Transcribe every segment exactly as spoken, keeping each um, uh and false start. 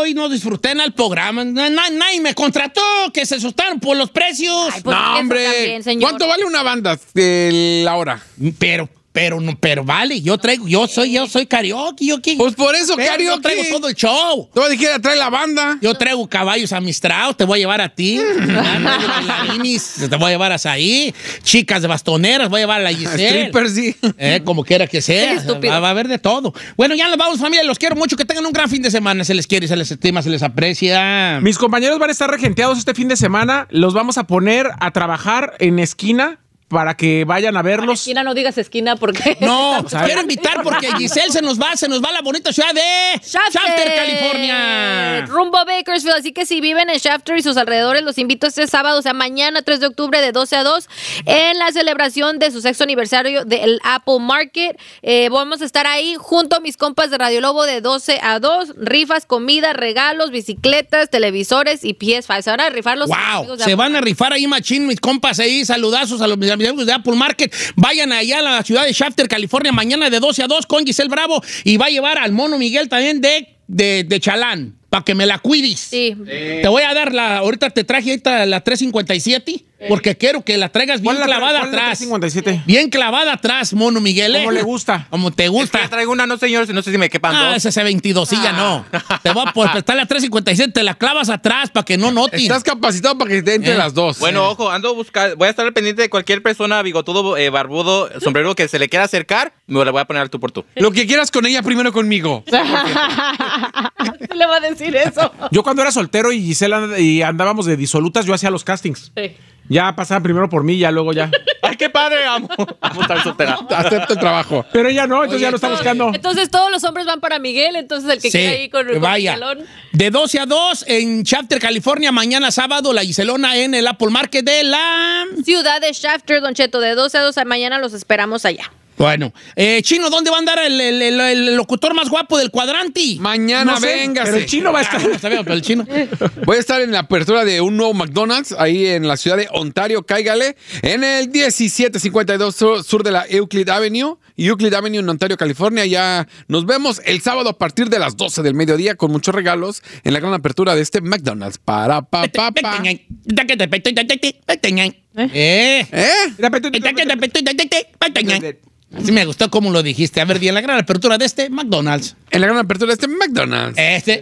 hoy no disfruté en el programa. Na- na- nadie me contrató, que se asustaron por los precios. Ay, pues No, eso hombre. también, señor. ¿Cuánto vale una banda de la hora? Pero, pero, no, pero vale, yo traigo, yo soy, yo soy karaoke, yo qué. Pues por eso, Pero karaoke. Yo traigo todo el show. Tú dijiste, trae la banda. Yo traigo caballos amistrados, te voy a llevar a ti. Traigo bailarinis, te voy a llevar a ahí. Chicas de bastoneras, voy a llevar a la Giselle. Strippers, sí. Eh, como quiera que sea. Eres estúpido. Va, va a haber de todo. Bueno, ya nos vamos, familia. Los quiero mucho. Que tengan un gran fin de semana. Se les quiere, se les estima, se les aprecia. Mis compañeros van a estar regenteados este fin de semana. Los vamos a poner a trabajar en esquina para que vayan a verlos. Esquina, no digas esquina porque... No, quiero invitar porque Giselle se nos va, se nos va a la bonita ciudad de Shafter, Shafter, California. Rumbo a Bakersfield. Así que si viven en Shafter y sus alrededores, los invito este sábado, o sea, mañana, tres de octubre, de doce a dos, en la celebración de su sexto aniversario del Apple Market. Eh, vamos a estar ahí junto a mis compas de Radio Lobo de doce a dos. Rifas, comida, regalos, bicicletas, televisores y P S cinco. Se van a rifar los Wow, amigos de se Apple van a rifar ahí, machín, mis compas ahí. Saludazos a los mis amigos de Apple Market. Vayan allá a la ciudad de Shafter, California, mañana de doce a dos con Giselle Bravo. Y va a llevar al mono Miguel también de, de, de Chalán, para que me la cuides. Sí. Te voy a dar la. Ahorita te traje ahorita la tres cincuenta y siete, porque quiero que la traigas bien ¿Cuál es la- clavada cuál es la atrás. tres cincuenta y siete? Bien clavada atrás, mono Miguel. ¿eh? Como le gusta. Como te Es que gusta. ya traigo una, no señor, no sé si me quepan Ah, dos. esa C veintidós, ya no. Te voy a pues, prestar la tres cincuenta y siete, te la clavas atrás para que no noten. Estás capacitado para que te entre Eh. las dos. Bueno, ojo, ando buscando, voy a estar al pendiente de cualquier persona bigotudo, eh, barbudo, sombrero que se le quiera acercar, me la voy a poner al tú por tú. Lo que quieras con ella, primero conmigo. ¿Qué le va a decir eso? Yo cuando era soltero y Giselle and- y andábamos de disolutas, yo hacía los castings. Sí. Ya pasaban primero por mí, ya luego ya. ¡Ay, qué padre! Amo, amo estar soltera. Acepto el trabajo. Pero ella no, entonces Oye, ya lo está buscando. Entonces todos los hombres van para Miguel, entonces el que Sí, quiera ir con, que con vaya. el salón. De doce a dos en Shafter, California. Mañana sábado, la Giselona en el Apple Market de la... Ciudad de Shafter, Don Cheto, de doce a dos, mañana los esperamos allá. Bueno, eh, Chino, ¿dónde va a andar el, el- el- el locutor más guapo del cuadrante? Mañana, No sé, véngase. pero el chino va a estar. Ah, no sabemos, pero el Chino. Voy a estar en la apertura de un nuevo McDonald's ahí en la ciudad de Ontario, cáigale, en el diecisiete cincuenta y dos sur, sur de la Euclid Avenue, Euclid Avenue en Ontario, California. Ya nos vemos el sábado a partir de las doce del mediodía con muchos regalos en la gran apertura de este McDonald's. Para pa pa pa. Eh. ¿Eh? Así me gustó cómo lo dijiste. A ver, di en la gran apertura de este McDonald's. En la gran apertura de este McDonald's. Este.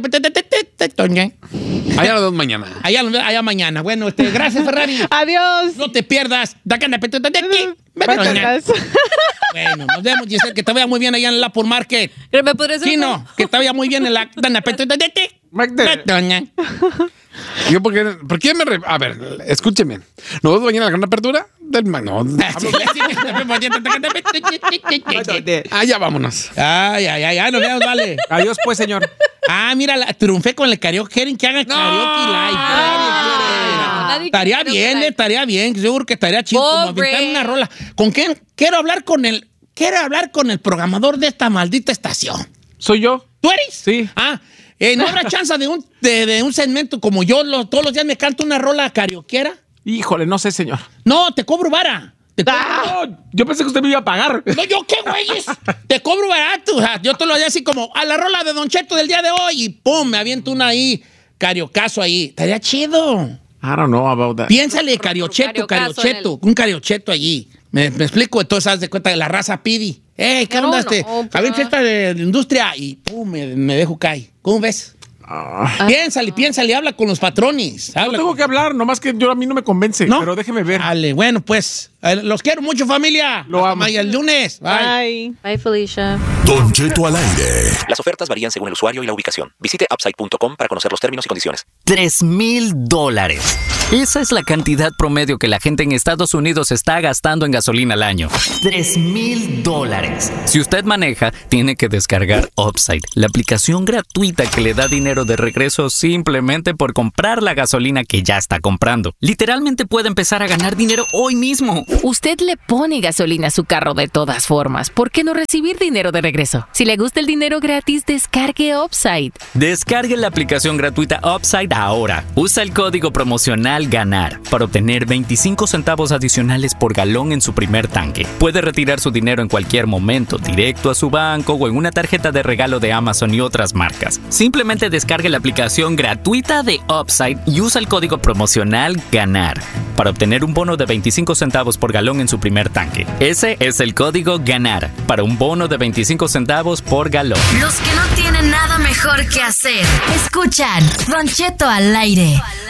Allá nos vemos mañana. Allá, allá mañana. Bueno, este, gracias, Ferrari. Adiós. No te pierdas. Buenas. Bueno, nos vemos, Giselle. Que te vaya muy bien allá en el Apple Market. ¿Me podrías hacer Chino, un- que te vaya muy bien en la... Yo, ¿por qué, por qué me.? Re- a ver, escúcheme. ¿Nos vemos mañana a la gran apertura del McDonald's? Ah, ya vámonos. Ay, ay, ay, ay, nos vemos, vale. Adiós, pues, señor. Ah, mira, la, triunfé con el karaoke. Quieren que haga karaoke live. Ah, nadie Estaría quiere bien, karaoke eh, estaría bien. Seguro que estaría chido como Pobre. aventar una rola. ¿Con quién? Quiero hablar con el... Quiero hablar con el programador de esta maldita estación. ¿Soy yo? ¿Tú eres? Sí. Ah, eh, ¿no habrá chance de un, de, de un segmento como yo lo- todos los días me canto una rola karaokeera? Híjole, no sé, señor. No, te cobro vara. Te cobro- No, yo pensé que usted me iba a pagar. No, ¿yo qué, güeyes? Te cobro barato. O sea, yo te lo hacía así como a la rola de Don Cheto del día de hoy y pum, me aviento una ahí, cariocazo ahí. Estaría chido. I don't know about that. Piénsale, cariocheto, Cariocazo cariocheto, un cariocheto allí. Me, me explico, entonces haz de cuenta de la raza pidi. ¡Ey, qué No, onda no, este! pues. A ver, fiesta de, de industria y pum, me, me dejo caer. ¿Cómo ves? Ah. Piénsale, piénsale, habla con los patrones. No Habla tengo con- que hablar, nomás que yo a mí no me convence. ¿No? Pero déjeme ver. Dale, bueno, pues, eh, los quiero mucho, familia. Lo Hasta amo. mañana, el lunes. Bye. Bye. Bye, Felicia. Don Cheto al aire. Las ofertas varían según el usuario y la ubicación. Visite upside punto com para conocer los términos y condiciones. Tres mil dólares. Esa es la cantidad promedio que la gente en Estados Unidos está gastando en gasolina al año. Tres mil dólares. Si usted maneja, tiene que descargar Upside, la aplicación gratuita que le da dinero de regreso simplemente por comprar la gasolina que ya está comprando. Literalmente puede empezar a ganar dinero hoy mismo. Usted le pone gasolina a su carro de todas formas. ¿Por qué no recibir dinero de regreso? Si le gusta el dinero gratis, descargue Upside. Descargue la aplicación gratuita Upside ahora. Usa el código promocional promocional GANAR para obtener veinticinco centavos adicionales por galón en su primer tanque. Puede retirar su dinero en cualquier momento, directo a su banco o en una tarjeta de regalo de Amazon y otras marcas. Simplemente descargue la aplicación gratuita de Upside y usa el código promocional GANAR para obtener un bono de veinticinco centavos por galón en su primer tanque. Ese es el código GANAR para un bono de veinticinco centavos por galón. Los que no tienen nada mejor que hacer, escuchan Don Cheto al aire.